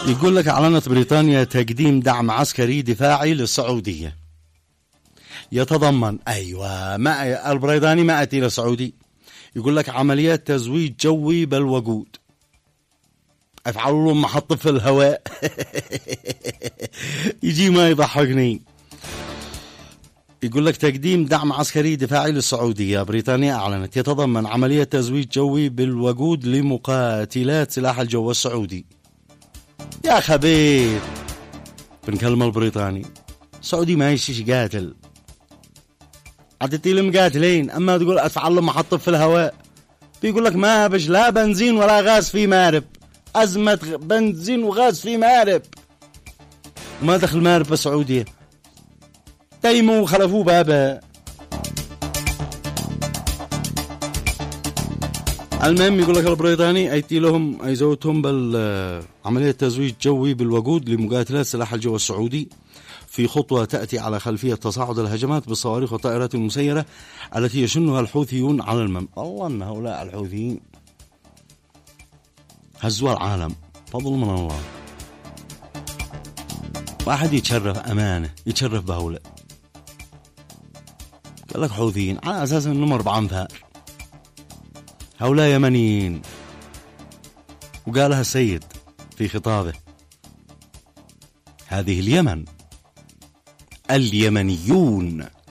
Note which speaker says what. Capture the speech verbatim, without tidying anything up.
Speaker 1: يقول لك أعلنت بريطانيا تقديم دعم عسكري دفاعي للسعودية يتضمن أيوة ما البريطاني ما أتي للسعودي. يقول لك عمليات تزويد جوي بالوقود، أفعلوا محطة في الهواء. يجي ما يضحكني. يقول لك تقديم دعم عسكري دفاعي للسعودية. بريطانيا أعلنت يتضمن عملية تزويد جوي بالوقود لمقاتلات سلاح الجو السعودي. يا خبير بنكلم البريطاني. السعودي ما يشيش قاتل، عدتي لهم قاتلين، أما تقول أفعل محطة في الهواء بيقول لك ما بش لا بنزين ولا غاز في مارب. أزمة بنزين وغاز في مارب، وما دخل مارب بالسعودية، تيموا وخلفوه بابا. المهم يقول لك البريطاني أيتي لهم أيزوتهم بالعملية تزويد جوي بالوقود لمقاتلات سلاح الجو السعودي في خطوة تأتي على خلفية تصاعد الهجمات بالصواريخ والطائرات المسيرة التي يشنها الحوثيون على المم. الله أن هؤلاء الحوثيين هزوا العالم فضل من الله. واحد يتشرف أمانة، يتشرف بهؤلاء. قال لك حوثيين على أساس أنهم أربعة أمثال، هؤلاء يمنيين. وقالها السيد في خطابه هذه اليمن، اليمنيون